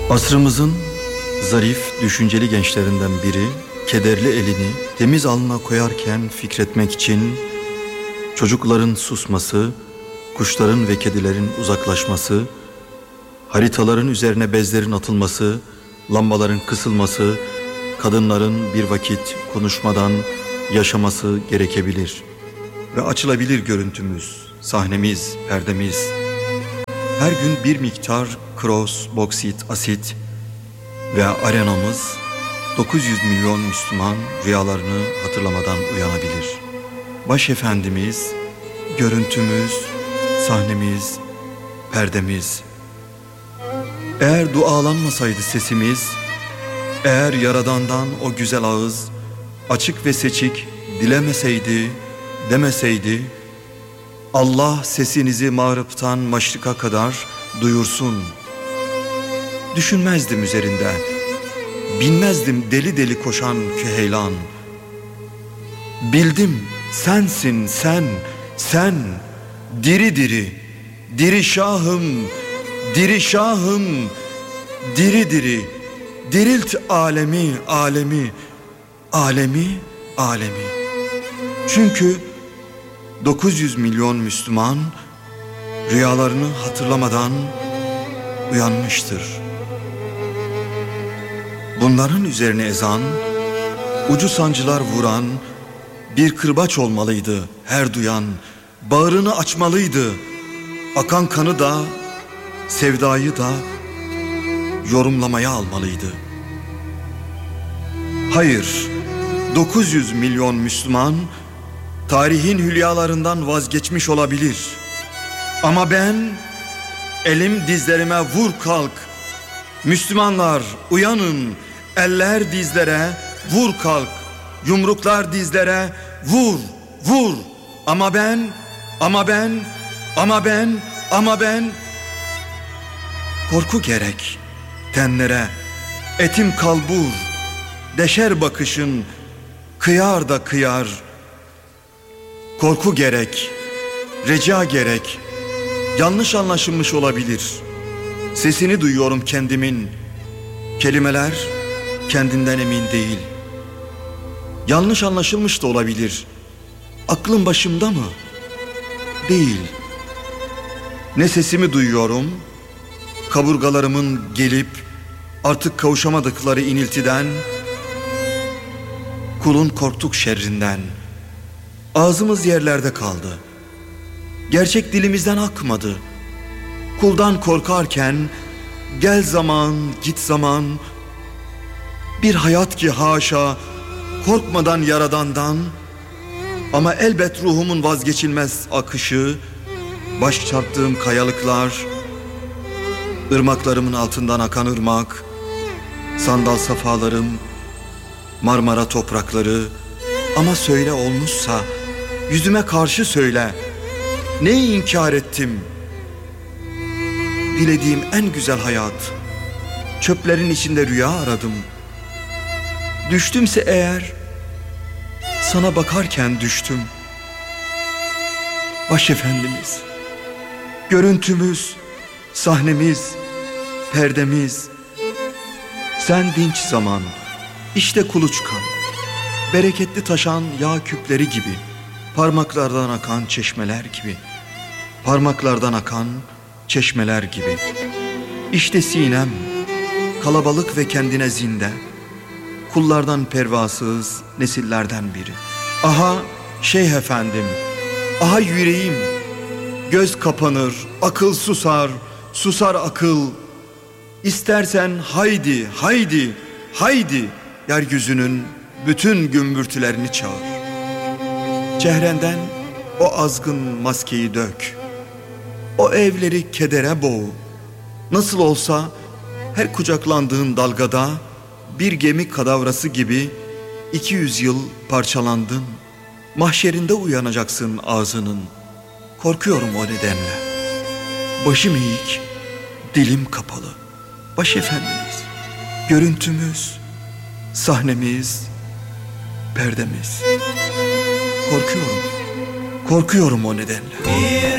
Asrımızın zarif, düşünceli gençlerinden biri kederli elini temiz alnına koyarken fikretmek için çocukların susması, kuşların ve kedilerin uzaklaşması, haritaların üzerine bezlerin atılması, lambaların kısılması, kadınların bir vakit konuşmadan yaşaması gerekebilir. Ve açılabilir görüntümüz, sahnemiz, perdemiz. Her gün bir miktar kros, boksit, asit ve arenamız 900 milyon Müslüman rüyalarını hatırlamadan uyanabilir. Başefendimiz, görüntümüz, sahnemiz, perdemiz. Eğer dualanmasaydı sesimiz, eğer Yaradan'dan o güzel ağız açık ve seçik dilemeseydi, demeseydi, Allah sesinizi mağrıptan maşrika kadar duyursun. Düşünmezdim üzerinde, binmezdim deli deli koşan küheylan. Bildim sensin sen, diri diri, diri şahım, diri şahım, diri diri, dirilt alemi, alemi, alemi, alemi. Çünkü 900 milyon Müslüman rüyalarını hatırlamadan uyanmıştır. Bunların üzerine ezan, ucu sancılar vuran bir kırbaç olmalıydı her duyan. Bağrını açmalıydı, akan kanı da, sevdayı da yorumlamaya almalıydı. Hayır, 900 milyon Müslüman tarihin hülyalarından vazgeçmiş olabilir. Ama ben, elim dizlerime vur kalk. Müslümanlar uyanın, eller dizlere vur kalk. Yumruklar dizlere vur, vur. Ama ben korku gerek tenlere, etim kalbur, deşer bakışın, kıyar da kıyar. Korku gerek, reca gerek, yanlış anlaşılmış olabilir. Sesini duyuyorum kendimin, kelimeler kendinden emin değil. Yanlış anlaşılmış da olabilir. Aklım başımda mı? Değil. Ne sesimi duyuyorum, kaburgalarımın gelip artık kavuşamadıkları iniltiden, kulun korktuk şerrinden. Ağzımız yerlerde kaldı. Gerçek dilimizden akmadı. Kuldan korkarken gel zaman, git zaman. Bir hayat ki haşa korkmadan Yaradan'dan. Ama elbet ruhumun vazgeçilmez akışı, baş çarptığım kayalıklar, ırmaklarımın altından akan ırmak, sandal safalarım, Marmara toprakları. Ama söyle olmuşsa yüzüme karşı söyle, neyi inkar ettim? Dilediğim en güzel hayat, çöplerin içinde rüya aradım. Düştümse eğer, sana bakarken düştüm. Başefendimiz, görüntümüz, sahnemiz, perdemiz. Sen dinç zaman, işte kuluçkan, bereketli taşan yağ küpleri gibi, parmaklardan akan çeşmeler gibi, parmaklardan akan çeşmeler gibi. İşte sinem, kalabalık ve kendine zinde, kullardan pervasız nesillerden biri. Aha şeyh efendim, aha yüreğim, göz kapanır, akıl susar, susar akıl. İstersen haydi, haydi, haydi, yeryüzünün bütün gümbürtülerini çağır. Çehrenden o azgın maskeyi dök. O evleri kedere boğ. Nasıl olsa her kucaklandığın dalgada bir gemi kadavrası gibi 200 yıl parçalandın. Mahşerinde uyanacaksın ağzının. Korkuyorum o nedenle. Başım eğik, dilim kapalı. Başefendimiz, görüntümüz, sahnemiz, perdemiz. Korkuyorum o nedenle.